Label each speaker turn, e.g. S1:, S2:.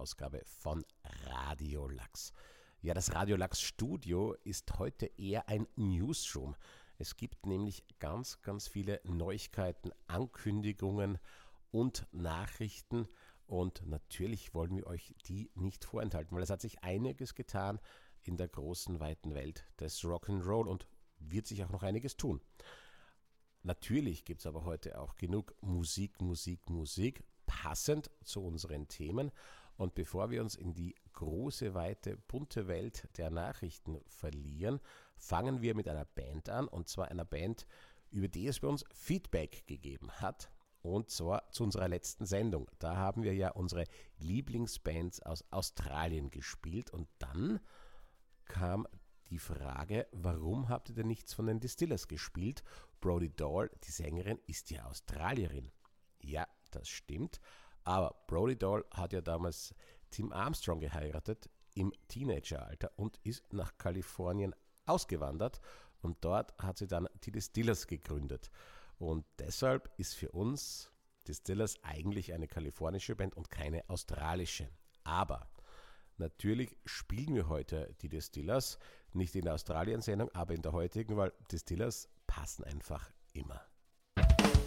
S1: Ausgabe von Radio Lachs. Ja, das Radio Lachs Studio ist heute eher ein Newsroom. Es gibt nämlich ganz viele Neuigkeiten, Ankündigungen und Nachrichten. Und natürlich wollen wir euch die nicht vorenthalten, weil es hat sich einiges getan in der großen, weiten Welt des Rock'n'Roll und wird sich auch noch einiges tun. Natürlich gibt es aber heute auch genug Musik, passend zu unseren Themen. Und bevor wir uns in die große, weite, bunte Welt der Nachrichten verlieren, fangen wir mit einer Band an. Und zwar einer Band, über die es bei uns Feedback gegeben hat. Und zwar zu unserer letzten Sendung. Da haben wir ja unsere Lieblingsbands aus Australien gespielt. Und dann kam die Frage, warum habt ihr denn nichts von den Distillers gespielt? Brodie Dahl, die Sängerin, ist ja Australierin. Ja, das stimmt. Aber Brodie Dahl hat ja damals Tim Armstrong geheiratet im Teenageralter und ist nach Kalifornien ausgewandert. Und dort hat sie dann die Distillers gegründet. Und deshalb ist für uns Distillers eigentlich eine kalifornische Band und keine australische. Aber natürlich spielen wir heute die Distillers, nicht in der Australien-Sendung, aber in der heutigen, weil Distillers passen einfach immer.